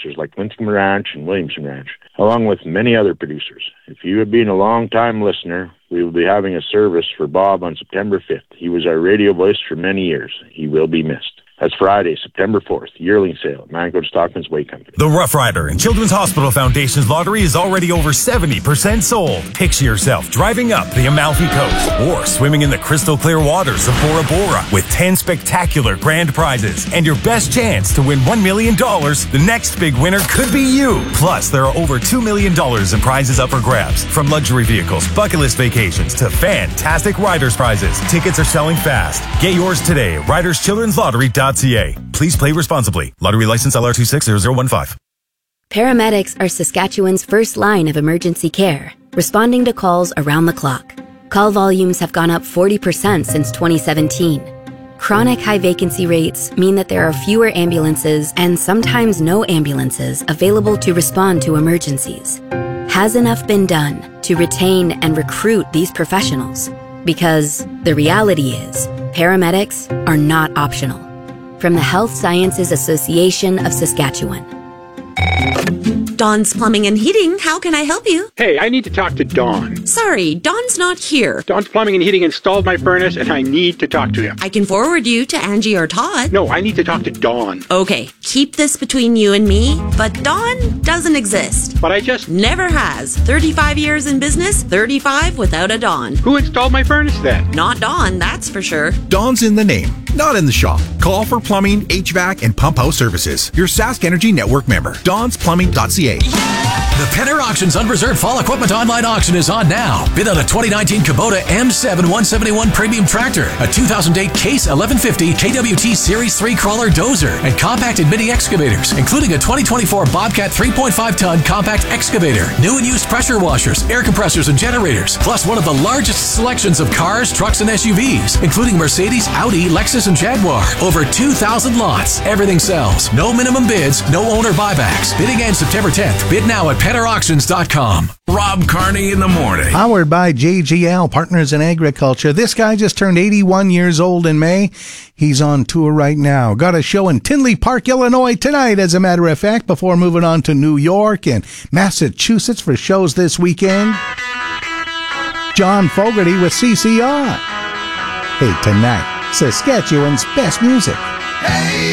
producers like Lincecum Ranch and Williamson Ranch, along with many other producers. If you have been a long-time listener, we will be having a service for Bob on September 5th. He was our radio voice for many years. He will be missed. That's Friday, September 4th, yearling sale at Mangrove Stockman's Way Company. The Rough Rider and Children's Hospital Foundation's lottery is already over 70% sold. Picture yourself driving up the Amalfi Coast or swimming in the crystal clear waters of Bora Bora with 10 spectacular grand prizes and your best chance to win $1 million. The next big winner could be you. Plus, there are over $2 million in prizes up for grabs, from luxury vehicles, bucket list vacations to fantastic riders prizes. Tickets are selling fast. Get yours today at riderschildrenslottery.ca. Please play responsibly. Lottery license LR260015. Paramedics are Saskatchewan's first line of emergency care, responding to calls around the clock. Call volumes have gone up 40% since 2017. Chronic high vacancy rates mean that there are fewer ambulances and sometimes no ambulances available to respond to emergencies. Has enough been done to retain and recruit these professionals? Because the reality is, paramedics are not optional. From the Health Sciences Association of Saskatchewan. Dawn's Plumbing and Heating, how can I help you? Hey, I need to talk to Dawn. Sorry, Dawn's not here. Dawn's Plumbing and Heating installed my furnace, and I need to talk to him. I can forward you to Angie or Todd. No, I need to talk to Dawn. Okay, keep this between you and me, but Dawn doesn't exist. But I just... Never has. 35 years in business, 35 without a Dawn. Who installed my furnace then? Not Dawn, that's for sure. Dawn's in the name, not in the shop. Call for plumbing, HVAC, and pump house services. Your Sask Energy Network member. DawnsPlumbing.ca. The Penner Auctions Unreserved Fall Equipment Online Auction is on now. Bid on a 2019 Kubota M7 171 Premium Tractor, a 2008 Case 1150 KWT Series 3 Crawler Dozer, and compact and mini excavators, including a 2024 Bobcat 3.5-ton compact excavator, new and used pressure washers, air compressors, and generators, plus one of the largest selections of cars, trucks, and SUVs, including Mercedes, Audi, Lexus, and Jaguar. Over 2,000 lots. Everything sells. No minimum bids, no owner buybacks. Bidding ends September 10th. Bid now at PennerAuctions.com. Rob Carney in the morning. Powered by JGL Partners in Agriculture. This guy just turned 81 years old in May. He's on tour right now. Got a show in Tinley Park, Illinois tonight, as a matter of fact, before moving on to New York and Massachusetts for shows this weekend. John Fogerty with CCR. Hey, tonight, Saskatchewan's best music. Hey!